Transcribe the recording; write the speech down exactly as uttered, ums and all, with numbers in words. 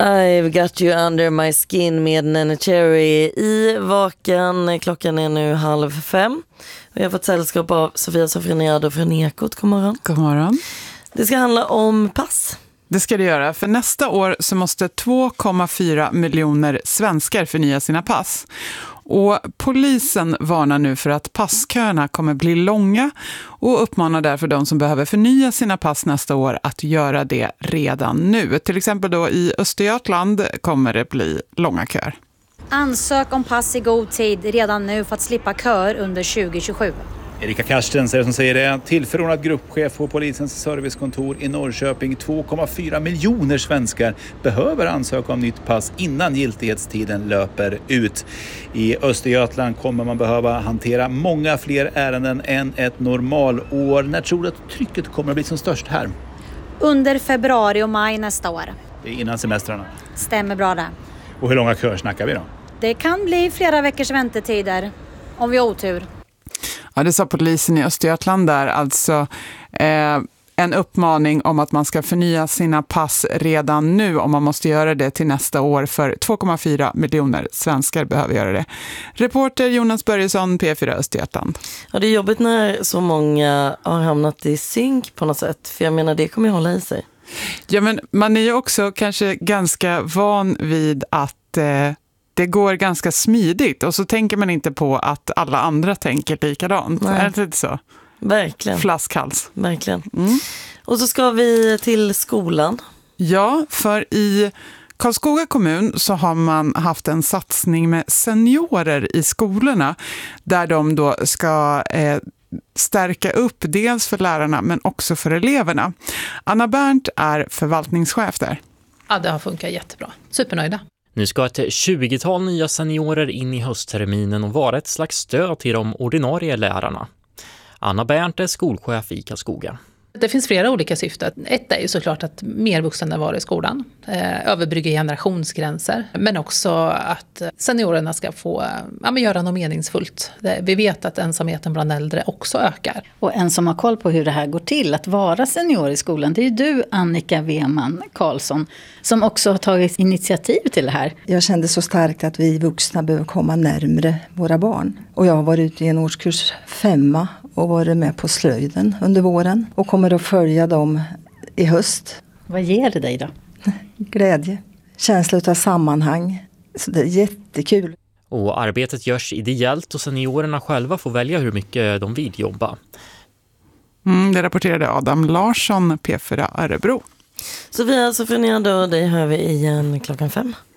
I've got you under my skin med Neneh Cherry i Vaken. Klockan är nu halv fem. Vi har fått sällskap av Sofia Sofreniado från Ekot. God morgon. God morgon. Det ska handla om pass. Det ska det göra. För nästa år så måste två komma fyra miljoner svenskar förnya sina pass. Och polisen varnar nu för att passköerna kommer bli långa och uppmanar därför de som behöver förnya sina pass nästa år att göra det redan nu. Till exempel då i Östergötland kommer det bli långa köer. Ansök om pass i god tid redan nu för att slippa köer under tjugo tjugosju. Erika Karstens är det som säger det. Tillförordnad gruppchef på polisens servicekontor i Norrköping. två komma fyra miljoner svenskar behöver ansöka om nytt pass innan giltighetstiden löper ut. I Östergötland kommer man behöva hantera många fler ärenden än ett normalår. När tror du att trycket kommer att bli som störst här? Under februari och maj nästa år. Det är innan semestrarna. Stämmer bra det. Och hur långa köer snackar vi då? Det kan bli flera veckors väntetider om vi har otur. Ja, det sa polisen i Östergötland där. Alltså eh, en uppmaning om att man ska förnya sina pass redan nu om man måste göra det till nästa år, för två komma fyra miljoner svenskar behöver göra det. Reporter Jonas Börjesson, P fyra Östergötland. Ja, det är jobbigt när så många har hamnat i synk på något sätt. För jag menar, det kommer ju hålla i sig. Ja, men man är ju också kanske ganska van vid att eh, det går ganska smidigt. Och så tänker man inte på att alla andra tänker likadant. Nej. Är det inte så? Verkligen. Flaskhals. Verkligen. Mm. Och så ska vi till skolan. Ja, för i Karlskoga kommun så har man haft en satsning med seniorer i skolorna. Där de då ska eh, stärka upp dels för lärarna men också för eleverna. Anna Berndt är förvaltningschef där. Ja, det har funkat jättebra. Supernöjda. Nu ska ett tjugotal nya seniorer in i höstterminen och vara ett slags stöd till de ordinarie lärarna. Anna Berndt är skolchef i Karlskoga. Det finns flera olika syften. Ett är ju såklart att mer vuxna vara i skolan. Eh, överbrygga generationsgränser. Men också att seniorerna ska få ja, men göra något meningsfullt. Vi vet att ensamheten bland äldre också ökar. Och en som har koll på hur det här går till, att vara senior i skolan, det är ju du, Annika Weman Karlsson, som också har tagit initiativ till det här. Jag kände så starkt att vi vuxna behöver komma närmare våra barn. Och jag har varit ute i en årskurs femma och varit med på slöjden under våren. Och kommer att följa dem i höst. Vad ger det dig då? Glädje. Känsla av sammanhang. Så det är jättekul. Och arbetet görs ideellt och seniorerna själva får välja hur mycket de vill jobba. Mm, det rapporterade Adam Larsson, P fyra Örebro. Sofia Sofreniado, dig hör vi igen klockan fem.